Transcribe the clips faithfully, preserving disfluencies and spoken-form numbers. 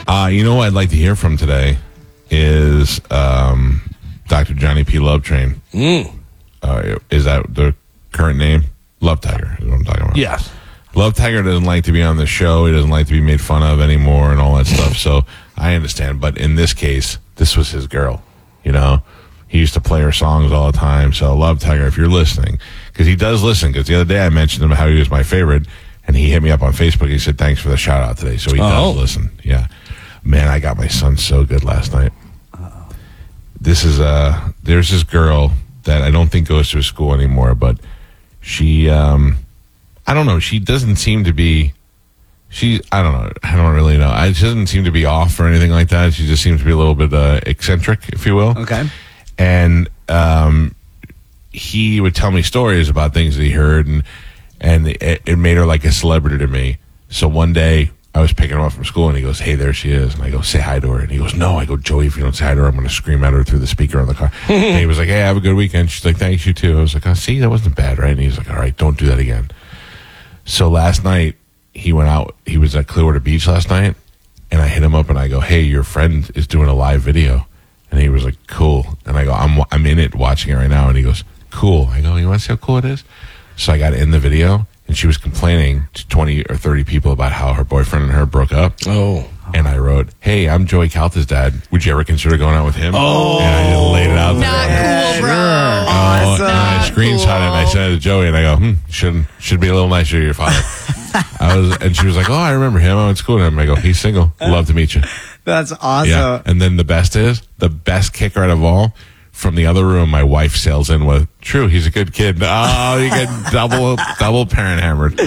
Uh, you know what I'd like to hear from today is um, Doctor Johnny P. Love Train. Mm. Uh, is that the current name? Love Tiger is what I'm talking about. Yes. Love Tiger doesn't like to be on the show. He doesn't like to be made fun of anymore and all that stuff. So I understand. But in this case, this was his girl. You know, he used to play her songs all the time. So Love Tiger, if you're listening, because he does listen. Because the other day I mentioned him how he was my favorite, and he hit me up on Facebook. He said, thanks for the shout out today. So he Oh. does listen. Yeah. Man, I got my son so good last night. Uh-oh. This is, uh, there's this girl that I don't think goes to a school anymore, but she, um, I don't know, she doesn't seem to be, she, I don't know, I don't really know. I, she doesn't seem to be off or anything like that. She just seems to be a little bit uh, eccentric, if you will. Okay. And um, he would tell me stories about things that he heard, and, and it, it made her like a celebrity to me. So one day, I was picking him up from school, and he goes, hey, there she is. And I go, say hi to her. And he goes, no. I go, Joey, if you don't say hi to her, I'm going to scream at her through the speaker on the car. And he was like, hey, have a good weekend. She's like, thanks, you too. I was like, oh, see, that wasn't bad, right? And he's like, all right, don't do that again. So last night, he went out. He was at Clearwater Beach last night, and I hit him up, and I go, hey, your friend is doing a live video. And he was like, cool. And I go, I'm I'm in it watching it right now. And he goes, cool. I go, you want to see how cool it is? So I got in the video, and she was complaining to twenty or thirty people about how her boyfriend and her broke up. Oh. And I wrote, hey, I'm Joey Calta's dad. Would you ever consider going out with him? Oh. And I just laid it out there. Not cool, bro. Oh, Awesome. and I screenshot it and I sent it to Joey, and I go, hmm, should should be a little nicer to your father. I was, and she was like, oh, I remember him. I went to school with him. I go, he's single. Love to meet you. That's awesome. Yeah. And then the best is, the best kicker out of all, from the other room, my wife sails in with, true, he's a good kid. Oh, you get double, double parent hammered.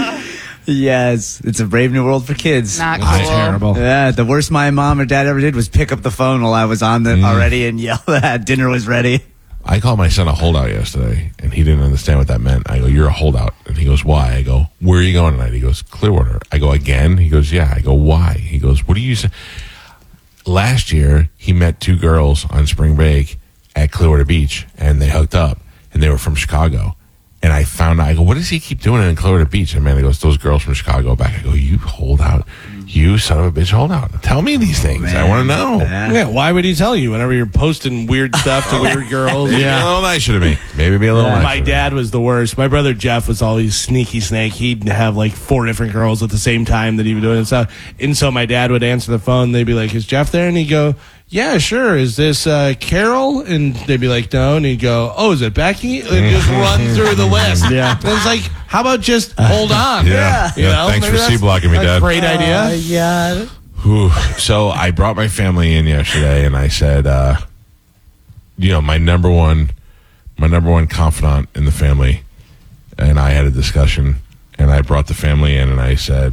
Yes, it's a brave new world for kids. Not cool. Terrible. Yeah, the worst my mom or dad ever did was pick up the phone while I was on the already and yell that dinner was ready. I called my son a holdout yesterday, and he didn't understand what that meant. I go, you're a holdout. And he goes, why? I go, where are you going tonight? He goes, Clearwater. I go, again? He goes, yeah. I go, why? He goes, what do you say? Last year, he met two girls on spring break at Clearwater Beach, and they hooked up, and they were from Chicago. And I found out, I go, what does he keep doing in Clearwater Beach? And man, he goes, those girls from Chicago back. I go, you hold out. You son of a bitch, hold out. Tell me these things. Man. I want to know. Yeah. Yeah, why would he tell you whenever you're posting weird stuff to weird girls? Be a little nicer to me. Maybe be a little nicer. My to me. dad was the worst. My brother Jeff was always sneaky snake. He'd have like four different girls at the same time that he was doing and stuff. And so my dad would answer the phone. They'd be like, is Jeff there? And he'd go, yeah, sure. Is this uh, Carol? And they'd be like, no. And he'd go, oh, is it Becky? And just run through the list. Yeah. And it's like, how about just hold on? Yeah. You Yeah, know? thanks Maybe for that's C-blocking me, a Dad. Great idea. yeah. Whew. So I brought my family in yesterday, and I said, uh, you know, my number one, my number one confidant in the family, and I had a discussion, and I brought the family in, and I said,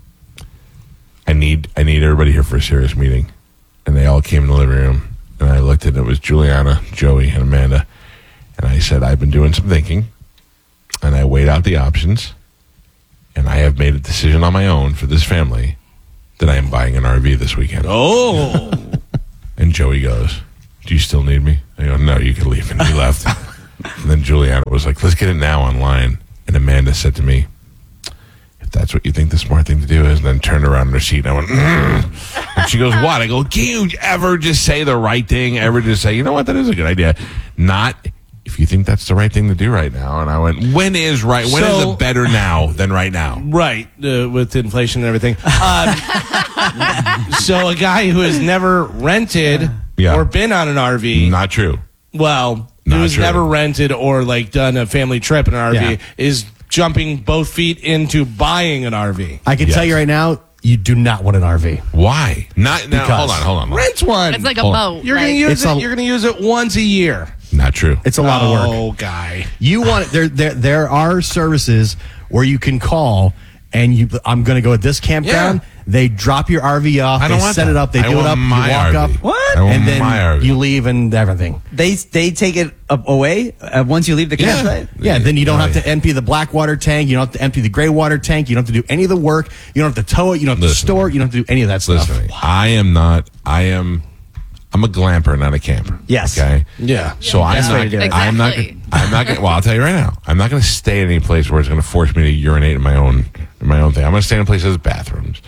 I need, I need everybody here for a serious meeting, and they all came in the living room, and I looked at it, it was Juliana, Joey, and Amanda, and I said, I've been doing some thinking, and I weighed out the options, and I have made a decision on my own for this family that I am buying an R V this weekend. Oh. And Joey goes, do you still need me? I go, no, you can leave. And he left. And then Juliana was like, let's get it now online. And Amanda said to me, if that's what you think the smart thing to do is, and then turned around in her seat, and I went, mm. And she goes, what? I go, can you ever just say the right thing? Ever just say, you know what, that is a good idea. Not if you think that's the right thing to do right now. And I went, when is right? When is So- it better now than right now? Right, uh, with inflation and everything. Um, so a guy who has never rented Yeah. or been on an R V, Not true. well, Not who's true. never rented or like done a family trip in an R V, Yeah. is jumping both feet into buying an R V. I can Yes. tell you right now, you do not want an R V. Why? Not now. Because- Hold on, hold on. Rent one. It's like a Hold boat. you're like, gonna use It's it. a- you're gonna use it once a year. Not true. It's a lot of work. Oh, guy. You want there there there are services where you can call and you I'm going to go at this campground. Yeah. They drop your R V off. I don't they want set that. it up. They I do it want up. You my walk R V. up. What? I want And then my R V. you leave and everything. They they take it up away uh, once you leave the campsite. Yeah, then you don't Oh, have yeah. to empty the black water tank. You don't have to empty the gray water tank. You don't have to do any of the work. You don't have to tow it. You don't have Listen. to store it. You don't have to do any of that stuff. Listen, to me. I am not. I am. I'm a glamper, not a camper. Yes. Okay. Yeah. So I'm Best way not. to do it. I'm not. Exactly. I'm not. Gonna, well, I'll tell you right now. I'm not going to stay at any place where it's going to force me to urinate in my own in my own thing. I'm going to stay in a place that has bathrooms.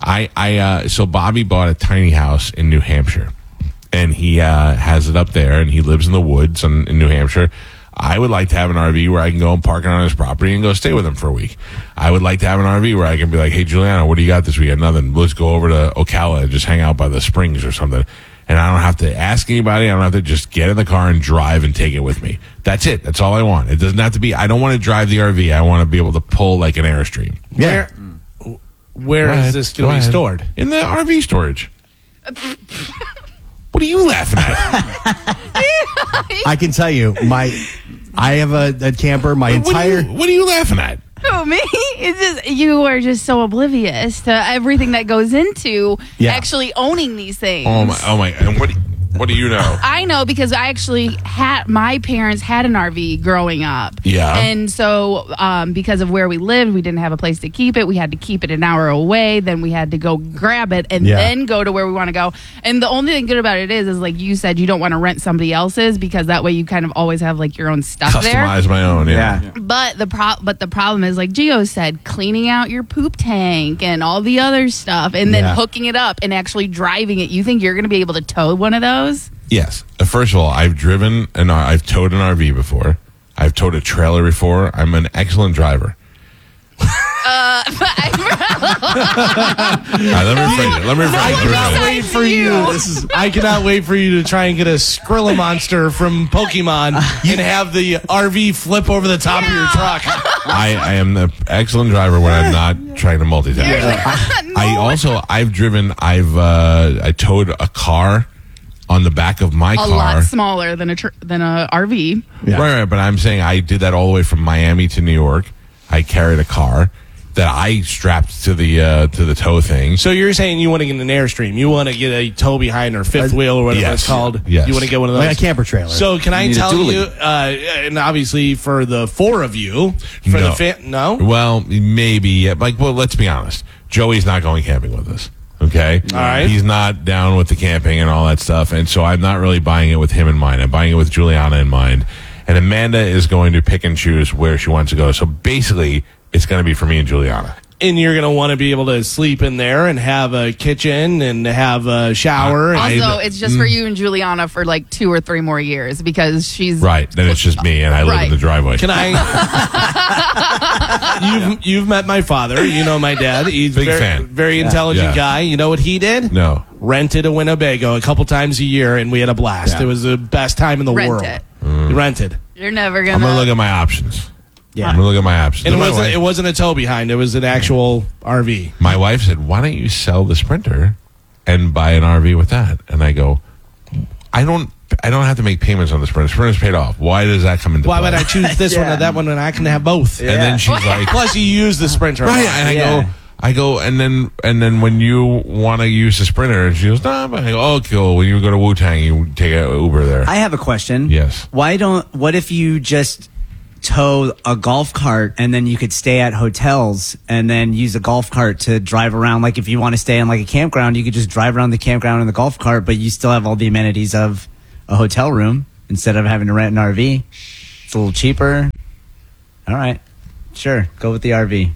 I, I, uh, so Bobby bought a tiny house in New Hampshire, and he uh, has it up there, and he lives in the woods in, in New Hampshire. I would like to have an R V where I can go and park it on his property and go stay with him for a week. I would like to have an R V where I can be like, hey, Juliana, what do you got this weekend? Nothing. Let's go over to Ocala and just hang out by the springs or something. And I don't have to ask anybody. I don't have to just get in the car and drive and take it with me. That's it. That's all I want. It doesn't have to be, I don't want to drive the R V. I want to be able to pull like an Airstream. Where, where Go is ahead. this Go going to be ahead. stored? In the R V storage. What are you laughing at? I can tell you, my I have a, a camper. My what, are entire you, what are you laughing at? Who, me? It's just you are just so oblivious to everything that goes into Yeah. actually owning these things. Oh my, oh my, and what, what do you know? I know because I actually had my parents had an R V growing up. Yeah. And so um, because of where we lived, we didn't have a place to keep it. We had to keep it an hour away. Then we had to go grab it and Yeah. then go to where we want to go. And the only thing good about it is, is like you said, you don't want to rent somebody else's because that way you kind of always have like your own stuff there. Customize my own, yeah. Yeah. But the pro- but the problem is, like Gio said, cleaning out your poop tank and all the other stuff, and then Yeah. hooking it up and actually driving it. You think you're going to be able to tow one of those? Yes. Uh, First of all, I've driven and I've towed an R V before. I've towed a trailer before. I'm an excellent driver. Uh, All right, let me rephrase it. Let me rephrase I it. Let me cannot rephrase it. wait for you. This is. I cannot wait for you to try and get a Skrilla monster from Pokemon and have the R V flip over the top of your truck. I, I am the excellent driver when I'm not trying to multitask. I also I've driven I've uh, I towed a car on the back of my a car. lot smaller than a tr- than a R V. Yeah. Right, right, but I'm saying I did that all the way from Miami to New York. I carried a car that I strapped to the uh, to the tow thing. So you're saying you want to get an Airstream? You want to get a tow behind or fifth wheel or whatever yes. it's called? Yes. You want to get one of those? like a camper trailer. So can I You need a tell dually. you? Uh, and obviously for the four of you, for No. the fa- no. Well, maybe. Yeah, like, well, let's be honest. Joey's not going camping with us. Okay, All right. He's not down with the camping and all that stuff, and so I'm not really buying it with him in mind. I'm buying it with Juliana in mind. And Amanda is going to pick and choose where she wants to go. So basically, it's going to be for me and Juliana. And you're going to want to be able to sleep in there and have a kitchen and have a shower. and Also, it's just for you and Juliana for like two or three more years because she's Right. Then it's just me, and I live Right. in the driveway. Can I? you've you've met my father. You know my dad. He's Big very, fan. very intelligent Yeah. guy. You know what he did? No. Rented a Winnebago a couple times a year, and we had a blast. Yeah. It was the best time in the Rent world. it. Rented, You're never I'm gonna. going to look at my options. Yeah. I'm going to look at my options. and it my, wasn't wife, it wasn't a tow behind. It was an actual R V. my wife said, why don't you sell the Sprinter and buy an R V with that? And I go, I don't I don't have to make payments on the Sprinter. Sprinter's paid off. Why does that come into Why play? would I choose this one Yeah. or that one when I can have both? And then she's like, Plus, you use the Sprinter. a right. lot. And I Yeah. go, I go, and then and then when you want to use the Sprinter, and she goes, no, but I go, oh, cool. When you go to Wu Tang, you take an Uber there. I have a question. Yes. Why don't? What if you just tow a golf cart and then you could stay at hotels and then use a golf cart to drive around? Like if you want to stay in like a campground, you could just drive around the campground in the golf cart, but you still have all the amenities of a hotel room instead of having to rent an R V. It's a little cheaper. All right, sure, go with the R V.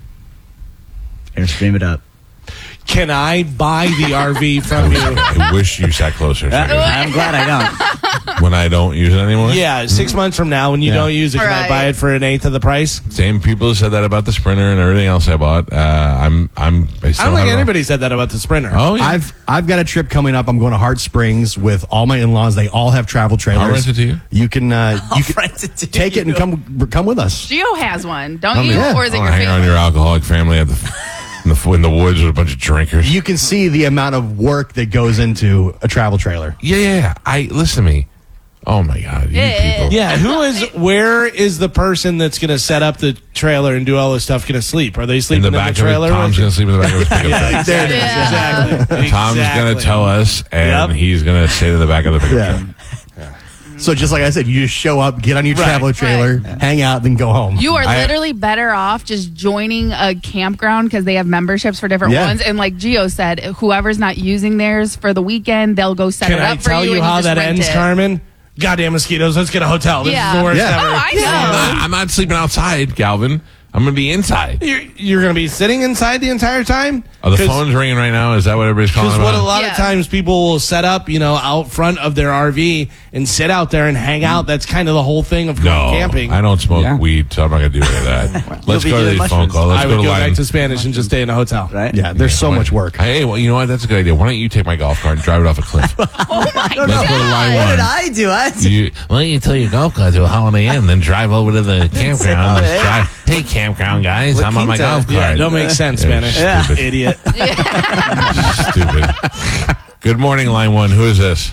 Airstream it up. Can I buy the R V from you? I wish you sat closer so I could- I'm glad I don't. when I don't use it anymore. Yeah, six months from now, when you Yeah. don't use it, can I Right. buy it for an eighth of the price? Same people said that about the Sprinter and everything else I bought. Uh, I'm I'm. I, still I don't think have- anybody said that about the Sprinter. Oh, yeah. I've I've got a trip coming up. I'm going to Hart Springs with all my in-laws. They all have travel trailers. I'll rent it to you. You can uh, you can rent it to take it and come come with us. Gio has one, don't I'll you? be- Or is it I'll your hang around family? your alcoholic family at the in the, in the woods with a bunch of drinkers. You can see the amount of work that goes into a travel trailer. Yeah, yeah, yeah. I listen to me. Oh my God, you Yeah. people. Yeah, who is? Where is the person that's going to set up the trailer and do all this stuff going to sleep? Are they In sleeping the in the, back of it, trailer? Tom's with going to sleep in the back of his pickup yeah, truck. exactly. Yeah. Exactly. Tom's going Exactly. to tell us, and Yep. he's going to stay to the back of the pickup Yeah. truck. So just like I said, you just show up, get on your Right. travel trailer, hang out, then go home. You are I- literally better off just joining a campground because they have memberships for different Yeah. ones. And like Gio said, whoever's not using theirs for the weekend, they'll go set Can it I up for tell you. you and how just that rent ends, it. Carmen? Goddamn mosquitoes. Let's get a hotel. This Yeah. is the worst Yeah. ever. Oh, I know. I'm not, I'm not sleeping outside, Galvin. I'm I'm going to be inside. You're, you're going to be sitting inside the entire time? Are the phones ringing right now? Is that what everybody's calling Because about? what a lot Yeah. of times people will set up, you know, out front of their R V and sit out there and hang out. That's kind of the whole thing of going no, camping. I don't smoke Yeah. weed, so I'm not going to do any of that. Let's be go to doing these phone mushrooms. calls. Let's I go would to go line. back to Spanish and just stay in a hotel. Right? Yeah, there's so much work. Hey, well, you know what? That's a good idea. Why don't you take my golf cart and drive it off a cliff? Oh my Let's go to line god! What one. did I do? I You, why don't you tell your golf cart to a Holiday Inn, then drive over to the campground. and drive, hey, campground guys, La I'm on my Quinta. golf cart. Yeah, don't make sense, Spanish. Yeah. Stupid. Idiot. Stupid. Good morning, line one. Who is this?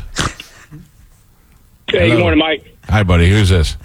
Hey, Hello. good morning, Mike. Hi, buddy. Who's this?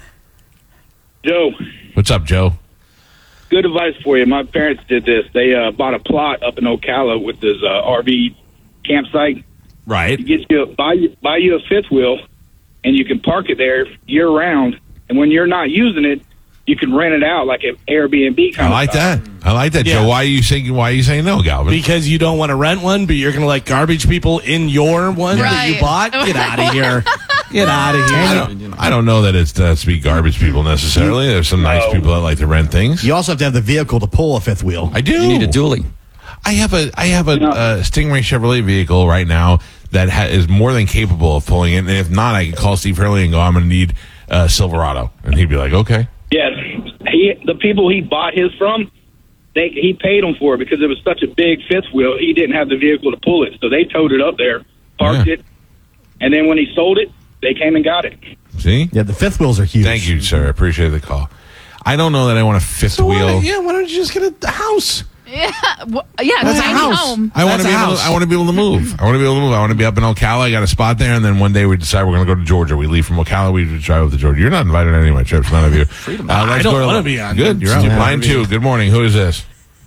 Joe, What's up, Joe? good advice for you. My parents did this. They uh, bought a plot up in Ocala with this uh, R V campsite. Right. You get you buy you buy you a fifth wheel, and you can park it there year round. And when you're not using it, you can rent it out like an Airbnb kind I of like stuff. that. I like that, Yeah. Joe. Why are you saying? Why are you saying no, Galvin? Because you don't want to rent one, but you're going to let garbage people in your one that you Right. bought? Get out of here. Get out of I here. don't, I don't know that it's uh, to be garbage people necessarily. There's some nice No. people that like to rent things. You also have to have the vehicle to pull a fifth wheel. I do. You need a dually. I have a I have a No. uh, Stingray Chevrolet vehicle right now that ha- is more than capable of pulling it. And if not, I can call Steve Hurley and go, I'm going to need uh, Silverado, and he'd be like, okay. Yes, he the people he bought his from, they he paid them for it because it was such a big fifth wheel. He didn't have the vehicle to pull it, so they towed it up there, parked Yeah. it, and then when he sold it, they came and got it. See? Yeah, the fifth wheels are huge. Thank you, sir. Appreciate the call. I don't know that I want a fifth So why, wheel. yeah, why don't you just get a house? Yeah, wh- yeah, That's a tiny house. home. I want to That's be a able. house. To, I want to be able to move. I want to be able to move. I want to be up in Ocala. I got a spot there, and then one day we decide we're going to go to Georgia. We leave from Ocala. We drive up to Georgia. You're not invited on any of my trips. None of you. Freedom. Uh, I don't wanna be on Good. your You're out. stupid Line R V. two. Good morning. Who is this?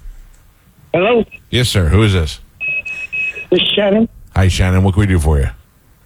Hello, Yes, sir. Who is this? this is Shannon. Hi, Shannon. What can we do for you?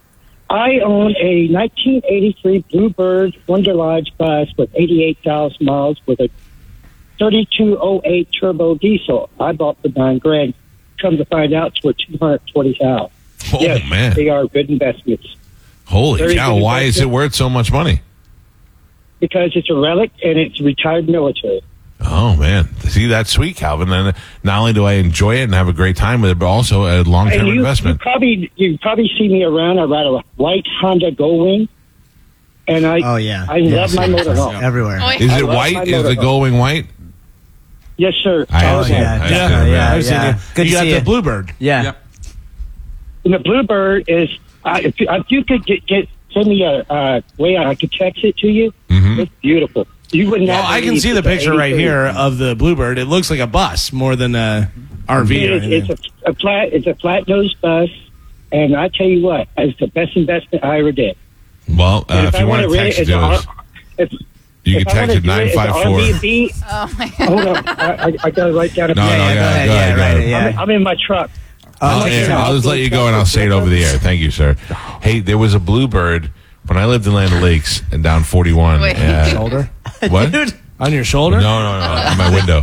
I own a nineteen eighty-three Bluebird Wonder Lodge bus with eighty-eight thousand miles with a thirty-two oh eight turbo diesel. I bought for nine grand. Come to find out, it's worth two hundred twenty thousand. Oh Yes, man! they are good investments Holy very cow! good Why is it investment. worth so much money? because it's a relic and it's retired military. Oh man! See, that's sweet, Calvin. And not only do I enjoy it and have a great time with it, but also a long-term And you, you investment. probably you probably see me around. I ride a white Honda Goldwing, and I Oh, yeah. I Yes. love my motorhome. everywhere. Oh, yeah. Is I it love white? my Is the motorhome. going white? Yes, sir. I Oh, have seen it. yeah. I've Yeah, seen it, yeah, man. I've seen yeah. you. Good you to got see the you. Bluebird. Yeah. And the Bluebird is, uh, if, you- if you could get, get send me a uh, way I could text it to you. Mhm. It's beautiful. You wouldn't. Well, have I can believed see the it's a picture right eighty-three. here of the Bluebird. It looks like a bus more than a R V or It's, anything. it's a, a flat. It's a flat nose bus, and I tell you what, it's the best investment I ever did. Well, uh, And if I you want to wanna text rent it it to as us, a- if, you if can I text wanna it do nine as five an four. Airbnb, Oh my hold on, I, I, I got to write down a No, no, Yeah, go yeah, go ahead, ahead. go Yeah, ahead, go right, ahead. yeah. I'm, I'm in my truck. I'll, Okay. yeah, I'll just let you go and I'll say it over the air. Thank you, sir. Hey, there was a Bluebird when I lived in Land O'Lakes and down forty-one. Wait. uh, Shoulder? what? On your shoulder? No, no, no, in my window.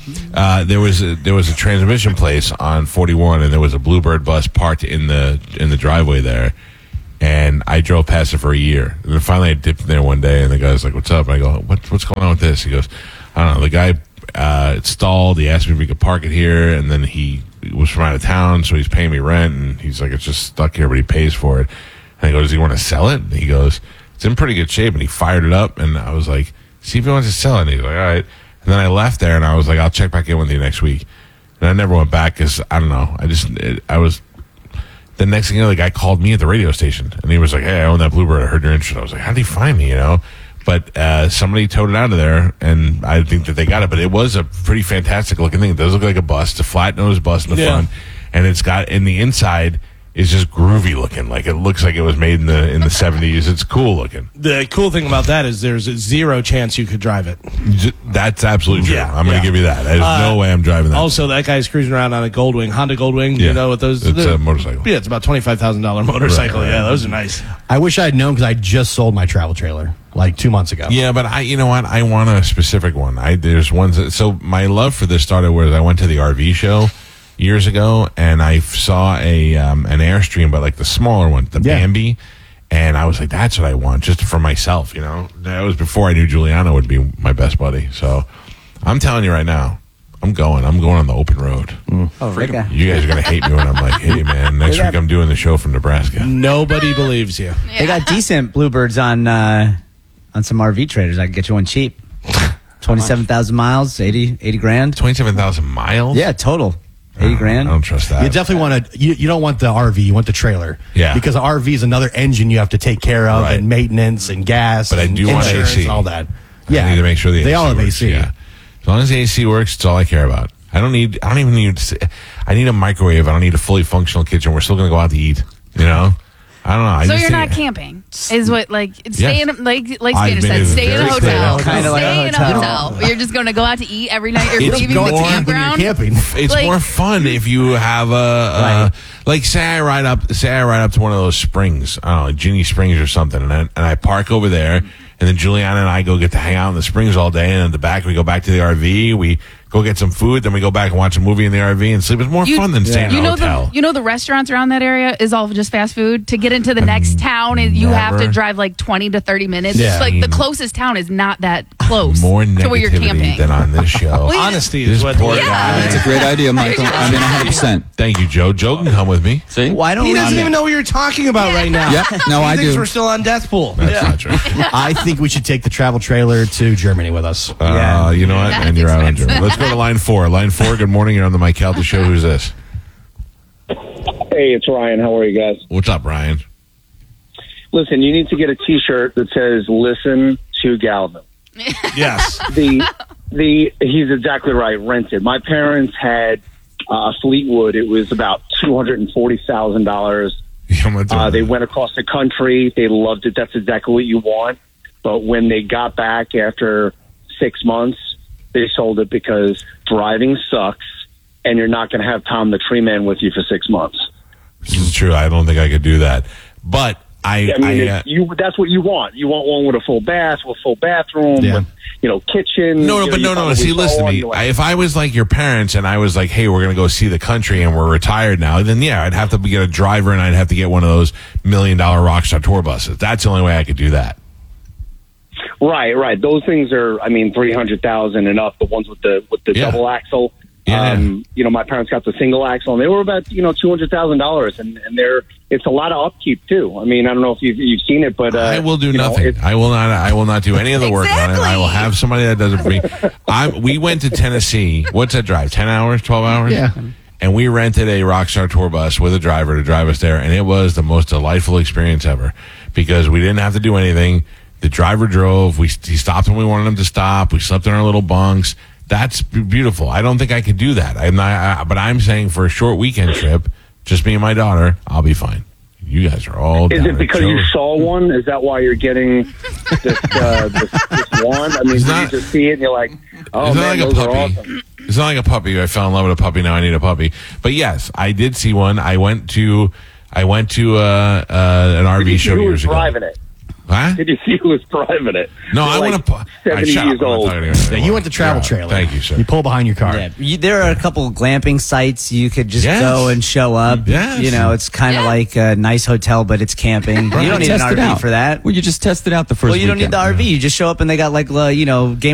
Uh, there was a, there was a transmission place on forty-one, and there was a Bluebird bus parked in the in the driveway there. And I drove past it for a year. And then finally, I dipped in there one day, and the guy's like, "What's up?" And I go, "What what's going on with this?" He goes, "I don't know." The guy uh, it stalled. He asked me if we could park it here, and then he was from out of town, so he's paying me rent. And he's like, "It's just stuck here, but he pays for it." And I go, "Does he want to sell it?" And he goes, "It's in pretty good shape." And he fired it up, and I was like, "See if he wants to sell it." And he's like, "All right." And then I left there, and I was like, "I'll check back in with you next week." And I never went back because I don't know. I just it, I was. The next thing you know, the guy called me at the radio station, and he was like, "Hey, I own that Bluebird. I heard you're interested." I was like, "How did he find me?" You know, but uh, somebody towed it out of there, and I think that they got it. But it was a pretty fantastic looking thing. It does look like a bus. It's a flat nose bus in the Yeah. front, and it's got in the inside is just groovy looking. Like it looks like it was made in the in the seventies. It's cool looking. The cool thing about that is there's zero chance you could drive it. J- That's absolutely true. Yeah, I'm going to yeah. give you that. There's Uh, no way I'm driving that. Also, that guy's cruising around on a Goldwing, Honda Goldwing. Yeah. You know what those? It's they're- a motorcycle. Yeah, it's about twenty-five thousand dollar motorcycle. Right, right. Yeah, those are nice. I wish I had known because I just sold my travel trailer like two months ago. Yeah, but I, you know what? I want a specific one. I there's ones. That, so my love for this started where I went to the R V show years ago, and I saw a um, an Airstream, but like the smaller one, the Yeah. Bambi, and I was like, that's what I want, just for myself. You know, that was before I knew Giuliano would be my best buddy. So I'm telling you right now, I'm going. I'm going on the open road. Oh, that guy. You guys are going to hate me when I'm like, hey, man, next week I'm doing the show from Nebraska. Nobody believes you. They got decent bluebirds on uh, on some R V traders. I can get you one cheap. twenty-seven thousand miles, eighty, eighty grand. twenty-seven thousand miles? Yeah, total. eighty grand. I don't trust that. You definitely want to. You, you don't want the R V. You want the trailer. Yeah. Because the R V is another engine you have to take care of, Right. and maintenance and gas. But I and do want insurance A C. and all that. I Yeah. need to make sure the they A C all have works. A C. Yeah. As long as the A C works, it's all I care about. I don't need. I don't even need. I need a microwave. I don't need a fully functional kitchen. We're still going to go out to eat. You know. I don't know. I So just you're think- not camping, is what like stay in like like I've Skater been said, in stay in a very hotel, clear- Kinda like a stay in a hotel. hotel. You're just going to go out to eat every night. You're It's leaving going the when you're campground. camping. It's Like- more fun if you have a, a Right. like say I ride up say I ride up to one of those springs, I don't know, Ginny Springs or something, and I, and I park over there, and then Juliana and I go get to hang out in the springs all day, and in the back we go back to the R V, we go get some food, then we go back and watch a movie in the R V and sleep. It's more You- fun than staying You in a know hotel. the you know the restaurants around that area is all just fast food. To get into the next town, and you have to never- drive like twenty to thirty minutes. Yeah. Like the closest town is not that close more to where you're negativity camping. than on this show. you- Honesty This is what poor Yeah. guy. That's a great idea, Michael. I mean, one hundred percent. Thank you, Joe. Joe can come with me. See? Why don't He we? doesn't even know what you're talking about right now. Yep. No, he I thinks do. we're still on death pool. That's not true. I think we should take the travel trailer to Germany with us. Uh, Yeah. you know what? That's And you're out on expensive. Joe. Let's go to line four. Line four. Good morning. You're on the Mike Calta show. Who's this? Hey, it's Ryan. How are you guys? What's up, Ryan? Listen, you need to get a T-shirt that says "Listen to Galvin." Yes. The the he's exactly right. Rented. My parents had uh, Fleetwood. It was about two hundred and forty thousand dollars. Yeah, I'm gonna do Uh, it. they went across the country. They loved it. That's exactly what you want. But when they got back after six months, they sold it because driving sucks, and you're not going to have Tom the Tree Man with you for six months. This is true. I don't think I could do that. But I, I mean, I, it's- uh, you that's what you want. You want one with a full bath, with full bathroom, Yeah. with you know kitchen. no, no, you know, but you no, no. probably See, saw listen to one, me. you're I, like, if I was like your parents and I was like, hey, we're going to go see the country and we're retired now, then yeah, I'd have to get a driver and I'd have to get one of those million dollar Rockstar tour buses. That's the only way I could do that. right, right. Those things are, I mean, three hundred thousand and up. The ones with the with the Yeah. double axle. Yeah. Um, you know, my parents got the single axle, and they were about you know two hundred thousand dollars, and and they're it's a lot of upkeep too. I mean, I don't know if you've you've seen it, but uh, I will do you know, nothing. it's- I will not. I will not do any of the work on it. I will Exactly. have somebody that does it for me. I we went to Tennessee. What's that drive? Ten hours? Twelve hours? Yeah. And we rented a Rockstar tour bus with a driver to drive us there, and it was the most delightful experience ever because we didn't have to do anything. The driver drove. We he stopped when we wanted him to stop. We slept in our little bunks. That's b- beautiful. I don't think I could do that. I'm not, I, but I'm saying for a short weekend trip, just me and my daughter, I'll be fine. You guys are all. Is down it at because you Joe's. saw one? Is that why you're getting this uh, this, this one? I mean, It's did not- you just see it and you're like, oh It's not man, like a those are puppy. awesome. It's not like a puppy. I fell in love with a puppy. Now I need a puppy. But yes, I did see one. I went to I went to uh, uh, an R Did V you see show who years was ago. driving it? Huh? Did you see who was driving it? No, They're I like want to. Pu- seventy shut years up. I'm not old. talking to you Yeah, anymore. you went to travel Yeah. trailer. Thank you, sir. You pull behind your car. Yeah, you, there are a couple of glamping sites you could just Yes. go and show up. Yes. You know, it's kind of Yeah. like a nice hotel, but it's camping. You don't need an Test R it V out. for that. Well, you just test it out the first Well, you don't need weekend. the R V. You just show up and they got like, uh, you know, Game